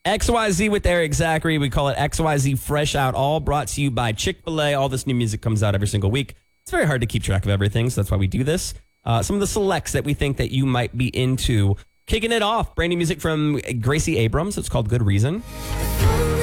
XYZ with Eric Zachary. We call it XYZ Fresh Out, all brought to you by Chick-fil-A. All this new music comes out every single week. It's very hard to keep track of everything, so that's why we do this. Some of the selects that we think that you might be into. Kicking it off, brand new music from Gracie Abrams. It's called Good Reason.